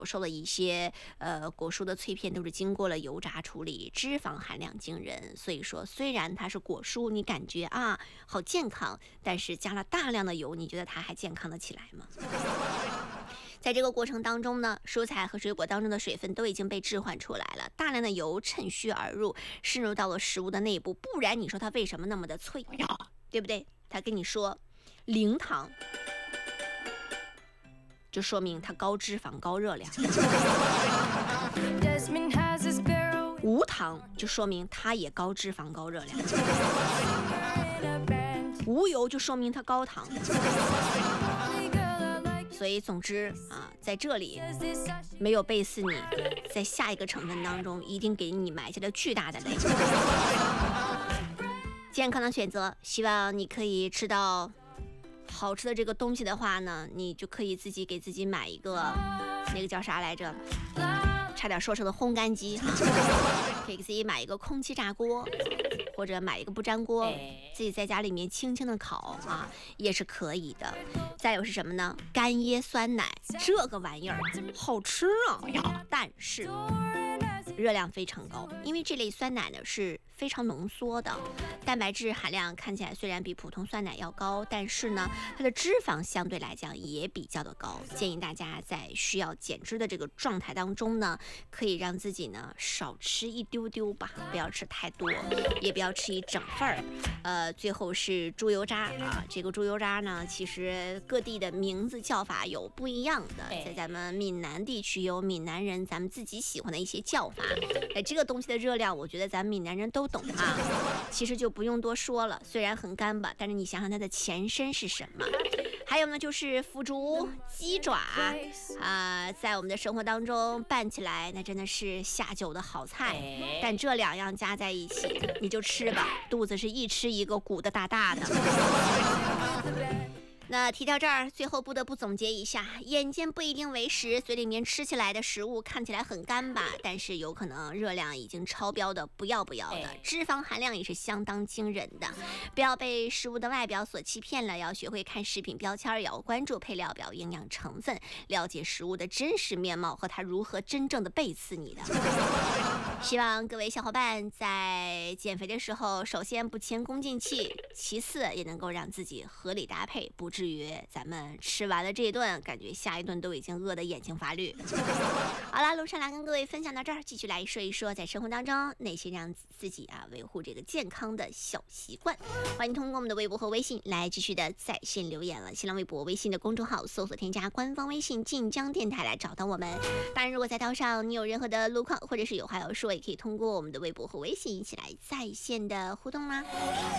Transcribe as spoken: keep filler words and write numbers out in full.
售的一些呃果蔬的脆片都是经过了油炸处理，脂肪含量惊人。所以说，虽然它是果蔬，你感觉啊好健康，但是加了大量的油，你觉得它还健康得起来吗？在这个过程当中呢，蔬菜和水果当中的水分都已经被置换出来了，大量的油趁虚而入，渗入到了食物的内部，不然你说它为什么那么的脆，对不对？他跟你说零糖，就说明它高脂肪高热量；无糖就说明它也高脂肪高热量；无油就说明它高糖。所以总之啊，在这里没有背刺你，在下一个成分当中一定给你埋下了巨大的雷。健康的选择，希望你可以吃到好吃的这个东西的话呢，你就可以自己给自己买一个那个叫啥来着，差点说成了烘干机，可以给自己买一个空气炸锅，或者买一个不粘锅，自己在家里面轻轻的烤啊，也是可以的。再有是什么呢？干椰酸奶，这个玩意儿好吃啊，但是热量非常高，因为这类酸奶呢是非常浓缩的，蛋白质含量看起来虽然比普通酸奶要高，但是呢它的脂肪相对来讲也比较的高。建议大家在需要减脂的这个状态当中呢，可以让自己呢少吃一丢丢吧，不要吃太多，也不要吃一整份儿。呃，最后是猪油渣啊，这个猪油渣呢，其实各地的名字叫法有不一样的，在咱们闽南地区有闽南人咱们自己喜欢的一些叫法。哎，这个东西的热量，我觉得咱们闽南人都懂啊，其实就不用多说了。虽然很干巴，但是你想想它的前身是什么？还有呢，就是腐竹、鸡爪啊、呃，在我们的生活当中拌起来，那真的是下酒的好菜。但这两样加在一起，你就吃吧，肚子是一吃一个鼓的大大的。那提到这儿，最后不得不总结一下，眼见不一定为实，嘴里面吃起来的食物看起来很干巴，但是有可能热量已经超标的不要不要的，脂肪含量也是相当惊人的。不要被食物的外表所欺骗了，要学会看食品标签，也要关注配料表、营养成分，了解食物的真实面貌和它如何真正的背刺你的。希望各位小伙伴在减肥的时候，首先不前功尽弃，其次也能够让自己合理搭配，不至于咱们吃完了这一顿，感觉下一顿都已经饿得眼睛发绿。好啦，陆上来跟各位分享到这儿，继续来说一说在生活当中那些让自己啊维护这个健康的小习惯。欢迎通过我们的微博和微信来继续的在线留言了。新浪微博、微信的公众号搜索添加官方微信晋江电台来找到我们。当然，如果在道上你有任何的路况或者是有话要说，也可以通过我们的微博和微信一起来在线的互动啦。